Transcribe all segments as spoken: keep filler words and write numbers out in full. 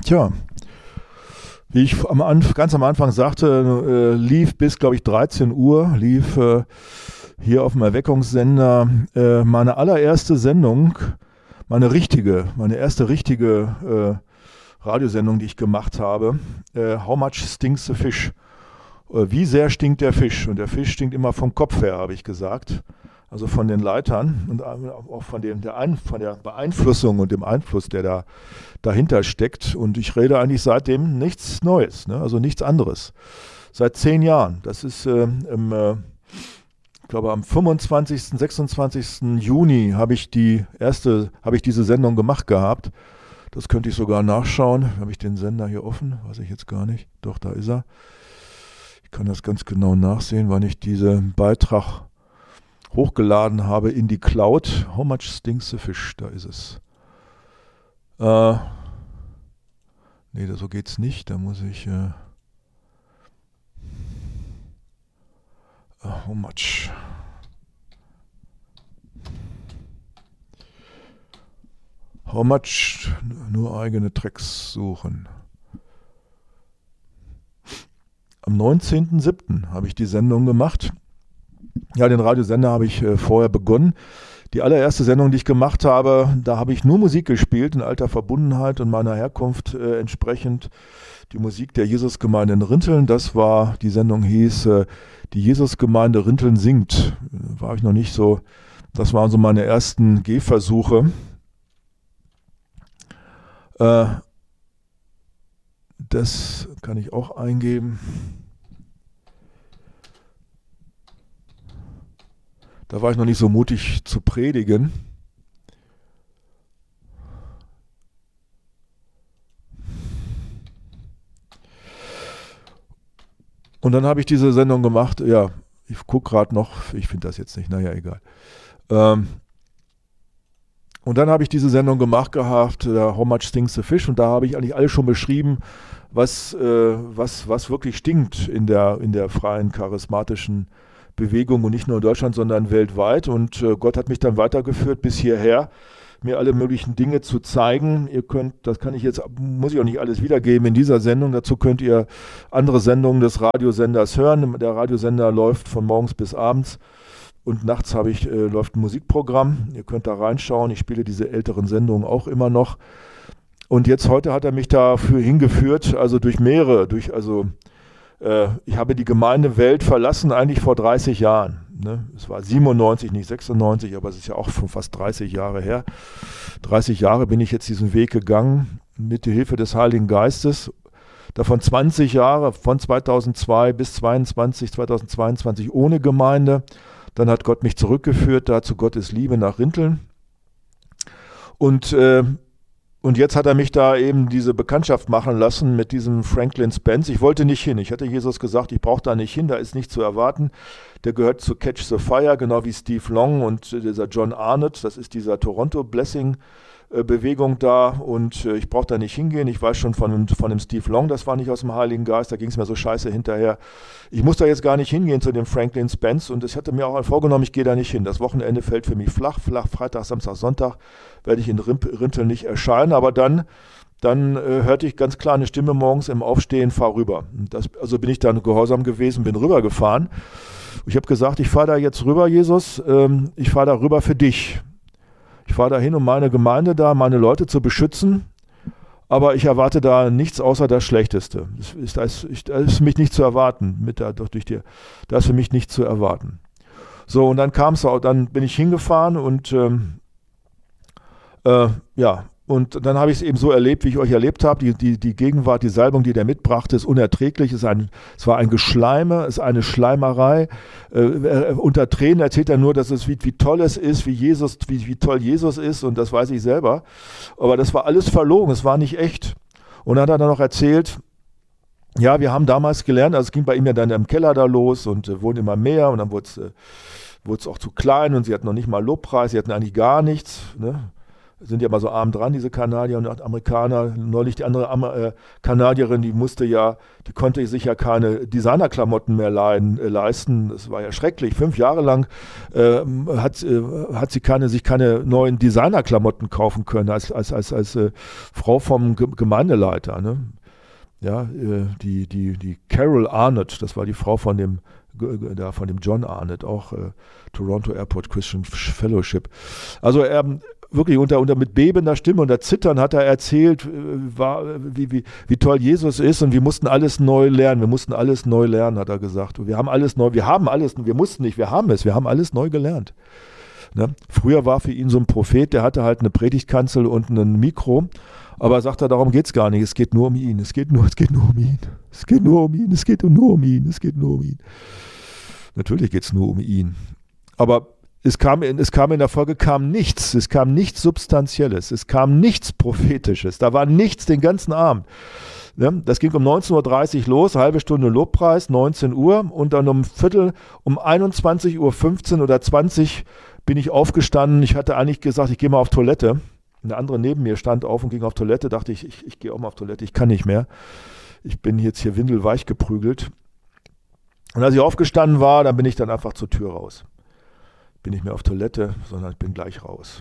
Tja, wie ich am Anf- ganz am Anfang sagte, äh, lief bis, glaube ich, dreizehn Uhr, lief äh, hier auf dem Erweckungssender äh, meine allererste Sendung, meine richtige, meine erste richtige äh, Radiosendung, die ich gemacht habe. Äh, How much stinks the fish? Äh, wie sehr stinkt der Fisch? Und der Fisch stinkt immer vom Kopf her, habe ich gesagt. Also von den Leitern und auch von, dem, der Ein, von der Beeinflussung und dem Einfluss, der da dahinter steckt. Und ich rede eigentlich seitdem nichts Neues, ne? Also nichts anderes. Seit zehn Jahren. Das ist äh, im, äh, ich glaube am fünfundzwanzigsten, sechsundzwanzigsten Juni habe ich die erste, habe ich diese Sendung gemacht gehabt. Das könnte ich sogar nachschauen. Habe ich den Sender hier offen? Weiß ich jetzt gar nicht. Doch, da ist er. Ich kann das ganz genau nachsehen, wann ich diesen Beitrag hochgeladen habe in die Cloud. How much stinks the fish? Da ist es. Äh, nee, so geht's nicht. Da muss ich... Äh, uh, how much? How much? Nur eigene Tracks suchen. Am neunzehnten siebten habe ich die Sendung gemacht. Ja, den Radiosender habe ich äh, vorher begonnen. Die allererste Sendung, die ich gemacht habe, da habe ich nur Musik gespielt, in alter Verbundenheit und meiner Herkunft äh, entsprechend. Die Musik der Jesusgemeinde in Rinteln, das war, die Sendung hieß, äh, die Jesusgemeinde Rinteln singt. War ich noch nicht so, das waren so meine ersten Gehversuche. Äh, das kann ich auch eingeben. Da war ich noch nicht so mutig zu predigen. Und dann habe ich diese Sendung gemacht. Ja, ich gucke gerade noch. Ich finde das jetzt nicht. Naja, egal. Ähm, und dann habe ich diese Sendung gemacht gehabt, uh, How much stinks the fish? Und da habe ich eigentlich alles schon beschrieben, was, äh, was, was wirklich stinkt in der, in der freien, charismatischen Bewegung und nicht nur in Deutschland, sondern weltweit. Und äh, Gott hat mich dann weitergeführt bis hierher, mir alle möglichen Dinge zu zeigen. Ihr könnt, das kann ich jetzt, muss ich auch nicht alles wiedergeben in dieser Sendung. Dazu könnt ihr andere Sendungen des Radiosenders hören. Der Radiosender läuft von morgens bis abends und nachts habe ich, äh, läuft ein Musikprogramm. Ihr könnt da reinschauen. Ich spiele diese älteren Sendungen auch immer noch. Und jetzt heute hat er mich dafür hingeführt, also durch mehrere, durch, also ich habe die Gemeindewelt verlassen, eigentlich vor dreißig Jahren. Ne? Es war siebenundneunzig, nicht sechsundneunzig, aber es ist ja auch schon fast dreißig Jahre her. dreißig Jahre bin ich jetzt diesen Weg gegangen, mit der Hilfe des Heiligen Geistes. Davon zwanzig Jahre, von zweitausendzwei bis zweiundzwanzig, zweitausendzweiundzwanzig ohne Gemeinde. Dann hat Gott mich zurückgeführt, dazu Gottes Liebe nach Rinteln. Und äh, Und jetzt hat er mich da eben diese Bekanntschaft machen lassen mit diesem Franklin Spence. Ich wollte nicht hin. Ich hatte Jesus gesagt, ich brauche da nicht hin, da ist nichts zu erwarten. Der gehört zu Catch the Fire, genau wie Steve Long und dieser John Arnott. Das ist dieser Toronto Blessing Bewegung da und ich brauche da nicht hingehen. Ich weiß schon von, von dem Steve Long, das war nicht aus dem Heiligen Geist, da ging es mir so scheiße hinterher. Ich muss da jetzt gar nicht hingehen zu dem Franklin Spence und ich hatte mir auch vorgenommen, ich gehe da nicht hin. Das Wochenende fällt für mich flach, flach, Freitag, Samstag, Sonntag werde ich in Rinteln nicht erscheinen, aber dann, dann äh, hörte ich ganz klar eine Stimme morgens im Aufstehen, fahr rüber. Und das, also bin ich dann gehorsam gewesen, bin rübergefahren. Ich habe gesagt, ich fahre da jetzt rüber, Jesus, ähm, ich fahre da rüber für dich. Ich fahre dahin, um meine Gemeinde da, meine Leute zu beschützen, aber ich erwarte da nichts außer das Schlechteste. Das ist, das ist, das ist für mich nicht zu erwarten. Mit der, durch die, das ist für mich nicht zu erwarten. So, und dann kam es auch, dann bin ich hingefahren und ähm, äh, ja, und dann habe ich es eben so erlebt, wie ich euch erlebt habe. Die, die, die Gegenwart, die Salbung, die der mitbrachte, ist unerträglich. Es, ist ein, es war ein Geschleime, es ist eine Schleimerei. Äh, unter Tränen erzählt er nur, dass es wie, wie toll es ist, wie Jesus, wie, wie toll Jesus ist, und das weiß ich selber. Aber das war alles verlogen, es war nicht echt. Und dann hat er dann noch erzählt, ja, wir haben damals gelernt, also es ging bei ihm ja dann im Keller da los und äh, wurden immer mehr und dann wurde es äh, auch zu klein und sie hatten noch nicht mal Lobpreis, sie hatten eigentlich gar nichts, ne? sind ja mal so arm dran, diese Kanadier und Amerikaner. Neulich die andere Amer äh, Kanadierin, die musste ja, die konnte sich ja keine Designerklamotten mehr leiden, äh, leisten. Das war ja schrecklich. Fünf Jahre lang äh, hat, äh, hat sie keine, sich keine neuen Designerklamotten kaufen können als, als, als, als äh, Frau vom G Gemeindeleiter. Ne? Ja, äh, die, die, die Carol Arnott, das war die Frau von dem da von dem John Arnott, auch äh, Toronto Airport Christian Fellowship. Also er ähm, wirklich unter, unter mit bebender Stimme, unter Zittern hat er erzählt, äh, war, wie, wie, wie toll Jesus ist und wir mussten alles neu lernen. Wir mussten alles neu lernen, hat er gesagt. Wir haben alles neu, wir haben alles, wir mussten nicht, wir haben es, wir haben alles neu gelernt. Ne? Früher war für ihn so ein Prophet, der hatte halt eine Predigtkanzel und ein Mikro, aber sagt er, darum geht es gar nicht, es geht nur um ihn, es geht nur, es geht nur um ihn, es geht nur um ihn, es geht nur um ihn, es geht nur um ihn. Natürlich geht es nur um ihn. Aber es kam, in, es kam in der Folge kam nichts, es kam nichts Substanzielles, es kam nichts Prophetisches, da war nichts den ganzen Abend. Ne? Das ging um neunzehn Uhr dreißig los, halbe Stunde Lobpreis, neunzehn Uhr und dann um Viertel, um einundzwanzig Uhr fünfzehn oder zwanzig bin ich aufgestanden. Ich hatte eigentlich gesagt, ich gehe mal auf Toilette. Eine andere neben mir stand auf und ging auf Toilette, dachte ich, ich, ich gehe auch mal auf Toilette, ich kann nicht mehr. Ich bin jetzt hier windelweich geprügelt. Und als ich aufgestanden war, dann bin ich dann einfach zur Tür raus. Bin nicht mehr auf Toilette, sondern ich bin gleich raus.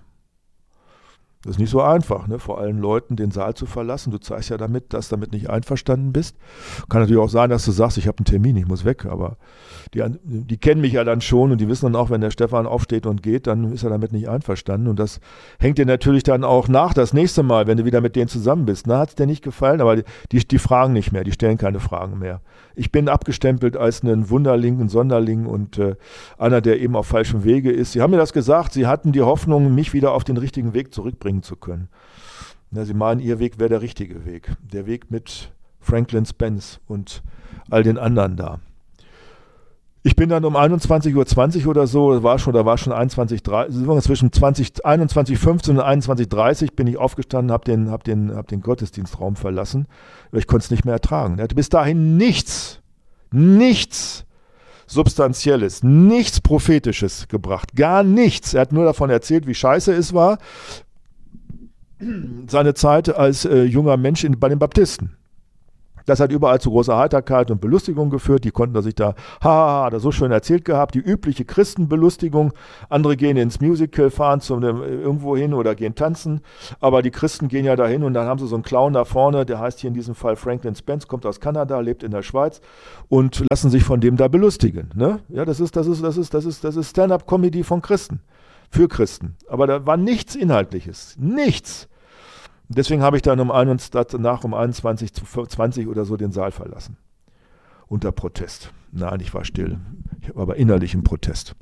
Das ist nicht so einfach, ne? Vor allen Leuten den Saal zu verlassen. Du zeigst ja damit, dass du damit nicht einverstanden bist. Kann natürlich auch sein, dass du sagst, ich habe einen Termin, ich muss weg. Aber die, die kennen mich ja dann schon und die wissen dann auch, wenn der Stefan aufsteht und geht, dann ist er damit nicht einverstanden. Und das hängt dir natürlich dann auch nach das nächste Mal, wenn du wieder mit denen zusammen bist. Na, hat es dir nicht gefallen, aber die, die, die fragen nicht mehr, die stellen keine Fragen mehr. Ich bin abgestempelt als ein Wunderling, ein Sonderling und äh, einer, der eben auf falschem Wege ist. Sie haben mir das gesagt, sie hatten die Hoffnung, mich wieder auf den richtigen Weg zurückbringen zu können. Ja, sie meinen, ihr Weg wäre der richtige Weg. Der Weg mit Franklin Spence und all den anderen da. Ich bin dann um einundzwanzig Uhr zwanzig oder so, war schon, da war schon einundzwanzig Uhr dreißig, zwischen einundzwanzig Uhr fünfzehn und einundzwanzig Uhr dreißig bin ich aufgestanden, habe den, hab den, hab den Gottesdienstraum verlassen, weil ich konnte es nicht mehr ertragen. Er hatte bis dahin nichts, nichts Substanzielles, nichts Prophetisches gebracht, gar nichts. Er hat nur davon erzählt, wie scheiße es war, seine Zeit als äh, junger Mensch in, bei den Baptisten. Das hat überall zu großer Heiterkeit und Belustigung geführt. Die konnten sich da, haha, da so schön erzählt gehabt. Die übliche Christenbelustigung. Andere gehen ins Musical, fahren zum, irgendwo hin oder gehen tanzen. Aber die Christen gehen ja dahin und dann haben sie so einen Clown da vorne, der heißt hier in diesem Fall Franklin Spence, kommt aus Kanada, lebt in der Schweiz und lassen sich von dem da belustigen. Ne? Ja, das ist, das ist, das ist, das ist, das ist Stand-up-Comedy von Christen. Für Christen. Aber da war nichts Inhaltliches. Nichts. Deswegen habe ich dann um nach um einundzwanzig Uhr zwanzig oder so den Saal verlassen. Unter Protest. Nein, ich war still. Ich war aber innerlich im Protest.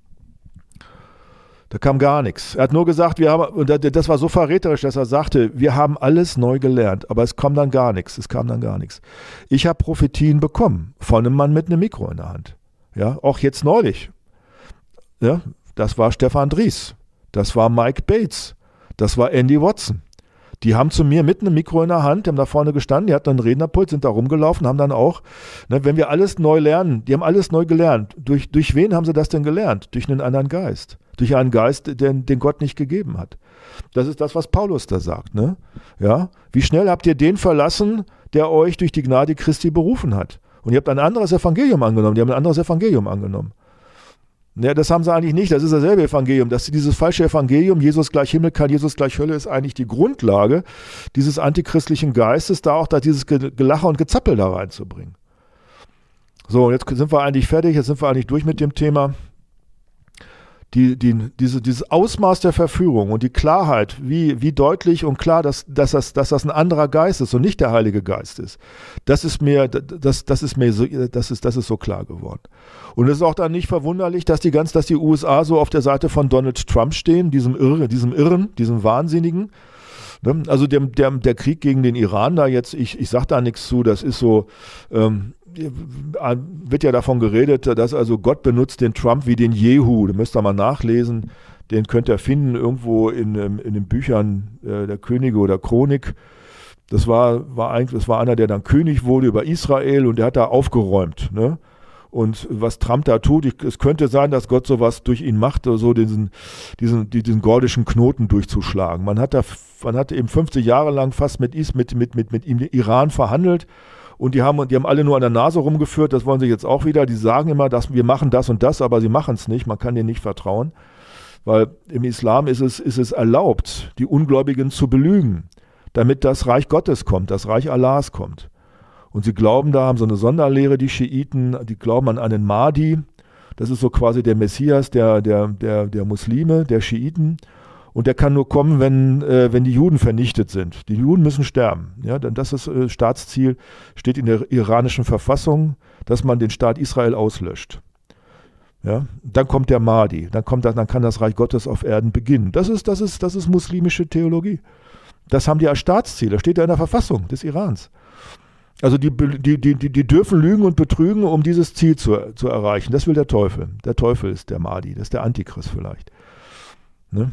Da kam gar nichts. Er hat nur gesagt, wir haben, und das war so verräterisch, dass er sagte, wir haben alles neu gelernt, aber es kam dann gar nichts. Es kam dann gar nichts. Ich habe Prophetien bekommen von einem Mann mit einem Mikro in der Hand. Ja, auch jetzt neulich. Ja, das war Stefan Dries. Das war Mike Bates. Das war Andy Watson. Die haben zu mir mit einem Mikro in der Hand, die haben da vorne gestanden, die hatten einen Rednerpult, sind da rumgelaufen, haben dann auch, ne, wenn wir alles neu lernen, die haben alles neu gelernt. Durch, durch wen haben sie das denn gelernt? Durch einen anderen Geist. Durch einen Geist, den, den Gott nicht gegeben hat. Das ist das, was Paulus da sagt. Ne? Ja? Wie schnell habt ihr den verlassen, der euch durch die Gnade Christi berufen hat? Und ihr habt ein anderes Evangelium angenommen, die haben ein anderes Evangelium angenommen. Ja, das haben sie eigentlich nicht, das ist dasselbe Evangelium. Das, dieses falsche Evangelium, Jesus gleich Himmel, kein Jesus gleich Hölle, ist eigentlich die Grundlage dieses antichristlichen Geistes, da auch da dieses Gelache und Gezappel da reinzubringen. So, jetzt sind wir eigentlich fertig, jetzt sind wir eigentlich durch mit dem Thema. Die, die, diese, dieses Ausmaß der Verführung und die Klarheit, wie, wie deutlich und klar, dass, dass, das, dass das ein anderer Geist ist und nicht der Heilige Geist ist, das ist mir, das, das ist mir so, das ist, das ist so klar geworden. Und es ist auch dann nicht verwunderlich, dass die ganz, dass die U S A so auf der Seite von Donald Trump stehen, diesem Irren, diesem Irren, diesem Wahnsinnigen. Also der, der, der Krieg gegen den Iran da jetzt, ich, ich sage da nichts zu, das ist so, ähm, wird ja davon geredet, dass also Gott benutzt den Trump wie den Jehu. Da müsst ihr mal nachlesen. Den könnt ihr finden irgendwo in, in den Büchern äh, der Könige oder Chronik. Das war, war eigentlich, das war einer, der dann König wurde über Israel und der hat da aufgeräumt. Ne? Und was Trump da tut, ich, es könnte sein, dass Gott sowas durch ihn macht, so diesen, diesen, diesen gordischen Knoten durchzuschlagen. Man hat da, man hat eben fünfzig Jahre lang fast mit, Is, mit, mit, mit, mit ihm Iran verhandelt und die haben, die haben alle nur an der Nase rumgeführt, das wollen sie jetzt auch wieder. Die sagen immer, dass wir machen das und das, aber sie machen es nicht, man kann denen nicht vertrauen. Weil im Islam ist es, ist es erlaubt, die Ungläubigen zu belügen, damit das Reich Gottes kommt, das Reich Allahs kommt. Und sie glauben da, haben so eine Sonderlehre, die Schiiten, die glauben an einen Mahdi. Das ist so quasi der Messias der, der, der, der Muslime, der Schiiten. Und der kann nur kommen, wenn, äh, wenn die Juden vernichtet sind. Die Juden müssen sterben. Ja, denn das ist äh, Staatsziel, steht in der iranischen Verfassung, dass man den Staat Israel auslöscht. Ja, dann kommt der Mahdi, dann, kommt das, dann kann das Reich Gottes auf Erden beginnen. Das ist, das ist, das ist muslimische Theologie. Das haben die als Staatsziel, das steht ja in der Verfassung des Irans. Also die, die, die, die dürfen lügen und betrügen, um dieses Ziel zu, zu erreichen. Das will der Teufel. Der Teufel ist der Mahdi, das ist der Antichrist vielleicht. Ne?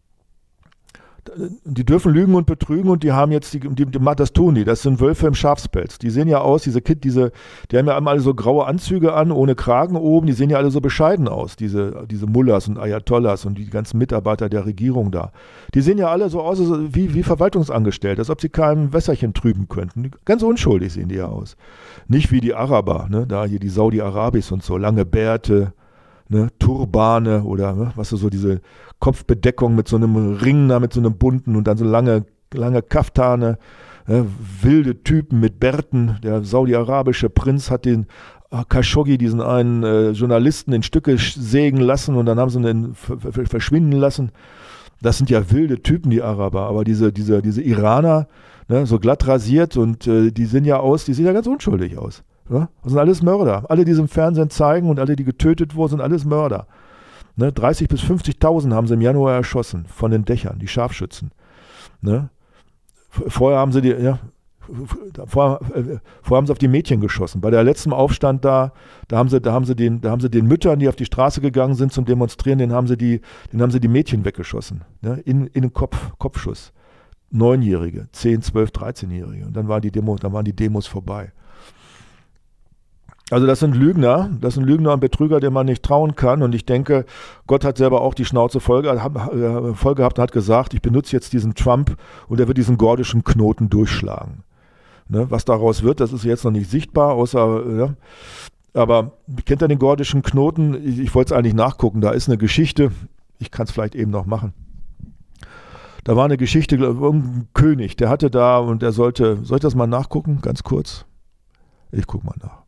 Die dürfen lügen und betrügen und die haben jetzt, die, die, die, das tun die, das sind Wölfe im Schafspelz. Die sehen ja aus, diese Kid, diese, die haben ja alle so graue Anzüge an, ohne Kragen oben, die sehen ja alle so bescheiden aus, diese, diese Mullahs und Ayatollahs und die ganzen Mitarbeiter der Regierung da. Die sehen ja alle so aus wie, wie Verwaltungsangestellte, als ob sie kein Wässerchen trüben könnten. Ganz unschuldig sehen die ja aus. Nicht wie die Araber, ne? Da hier die Saudi-Arabis und so, lange Bärte, ne? Turbane oder ne? Was so diese Kopfbedeckung mit so einem Ring da, mit so einem bunten und dann so lange, lange Kaftane, äh, wilde Typen mit Bärten. Der saudi-arabische Prinz hat den Khashoggi, diesen einen äh, Journalisten, in Stücke sägen lassen und dann haben sie ihn verschwinden lassen. Das sind ja wilde Typen, die Araber, aber diese, diese, diese Iraner, ne, so glatt rasiert und äh, die sehen ja aus, die sehen ja ganz unschuldig aus. Ja? Das sind alles Mörder. Alle, die es im Fernsehen zeigen und alle, die getötet wurden, sind alles Mörder. Ne, dreißigtausend bis fünfzigtausend haben sie im Januar erschossen von den Dächern, die Scharfschützen. Ne? Vorher haben sie die, ja, vorher, äh, vorher haben sie auf die Mädchen geschossen. Bei der letzten Aufstand da, da haben sie, da haben sie den, da haben sie den Müttern, die auf die Straße gegangen sind zum Demonstrieren, den haben sie die, den haben sie die Mädchen weggeschossen. Ne? In, in den Kopf, Kopfschuss. Neunjährige, zehn, zwölf, dreizehnjährige. Und dann waren die Demos, dann waren die Demos vorbei. Also das sind Lügner, das sind Lügner und Betrüger, denen man nicht trauen kann. Und ich denke, Gott hat selber auch die Schnauze voll, äh, voll gehabt und hat gesagt, ich benutze jetzt diesen Trump und er wird diesen gordischen Knoten durchschlagen. Ne, was daraus wird, das ist jetzt noch nicht sichtbar, außer, ja, aber kennt ihr den gordischen Knoten? Ich, ich wollte es eigentlich nachgucken, da ist eine Geschichte, ich kann es vielleicht eben noch machen. Da war eine Geschichte, irgendein König, der hatte da und der sollte, soll ich das mal nachgucken, ganz kurz? Ich gucke mal nach.